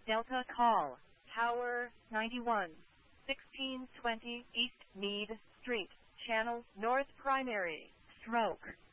Delta call, Tower 91, 1620 East Mead Street, Channel North Primary, Stroke.